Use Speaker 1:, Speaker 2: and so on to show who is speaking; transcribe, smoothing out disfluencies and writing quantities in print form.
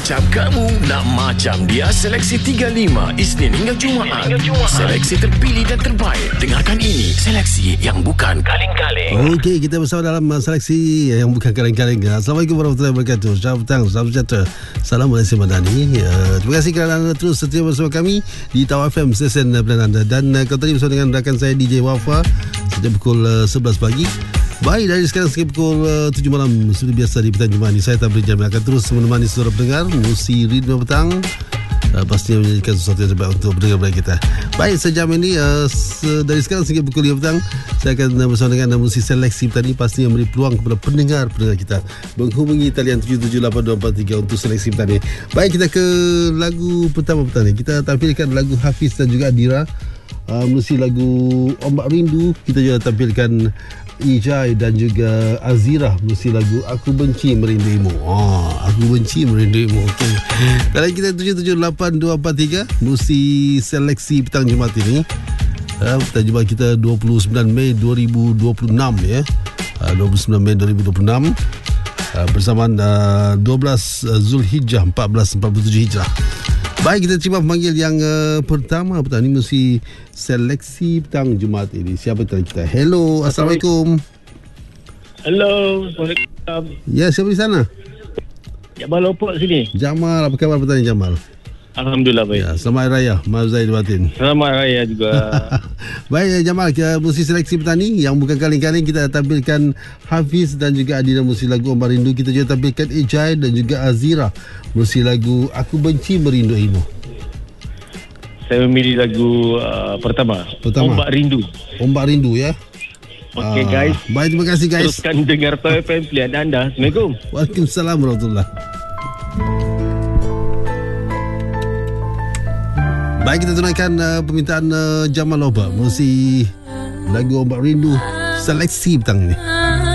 Speaker 1: Macam kamu nak macam dia. Seleksi 35 Isnin hingga Jumaat. Seleksi terpilih dan terbaik. Dengarkan ini, seleksi yang bukan kaleng-kaleng.
Speaker 2: Okey, kita bersama dalam seleksi yang bukan kaleng-kaleng. Assalamualaikum warahmatullahi wabarakatuh. Selamat petang, selamat sejahtera. Salam Malaysia Madani. Terima kasih kerana anda terus setia bersama kami di Tawar FM, stesen pilihan anda. Dan kau tadi bersama dengan rakan saya DJ Wafa sejak pukul 11 pagi. Baik, dari sekarang sampai pukul 7 malam seperti biasa di petang Jumaat ini, saya tak berjam akan terus menemani saudara pendengar musi ritme petang, pastinya menjadikan sesuatu yang terbaik untuk pendengar kita. Baik, sejam ini dari sekarang sampai pukul 5 petang saya akan bersama dengan musi seleksi petang ini, pastinya memberi peluang kepada pendengar kita menghubungi talian 778243 untuk seleksi petang ini. Baik, kita ke lagu pertama petang ini. Kita tampilkan lagu Hafiz dan juga Adira, melalui lagu Ombak Rindu. Kita juga tampilkan Ijai dan juga Azira melalui lagu Aku Benci Merinduimu. Aku Benci Merinduimu. Okey. Kalau kita 778243 melalui seleksi petang Jumaat ini. Petang Jumaat kita 29 Mei 2026 ya. 29 Mei 2026 bersamaan 12 Zulhijjah 1447 Hijrah. Baik, kita terima pemanggil yang pertama petang ini mesti seleksi petang Jumaat ini. Siapa tadi kita? Hello, Assalamualaikum.
Speaker 3: Hello, Waalaikumsalam.
Speaker 2: Ya, siapa di sana?
Speaker 3: Jamal Opok sini.
Speaker 2: Jamal, apa khabar petang ni Jamal?
Speaker 3: Alhamdulillah baik.
Speaker 2: Ya, selamat Hari Raya, maaf Zahid batin.
Speaker 3: Selamat Raya juga.
Speaker 2: Baik Jamal, kita mesti seleksi petang ni yang bukan kaleng-kaleng. Kita tampilkan Hafiz dan juga Adira mesti lagu Ombak Rindu. Kita juga tampilkan Ijai dan juga Azira mesti lagu Aku Benci Merinduimu.
Speaker 3: Saya memilih lagu pertama, Ombak Rindu.
Speaker 2: Ombak Rindu ya.
Speaker 3: Okey guys.
Speaker 2: Baik, terima kasih guys.
Speaker 3: Teruskan dengar Tawar FM pilihan anda. Assalamualaikum.
Speaker 2: Waalaikumsalam warahmatullahi. Baik, kita tunaikan permintaan Jamal Oba mesti lagu Ombak Rindu seleksi petang ini.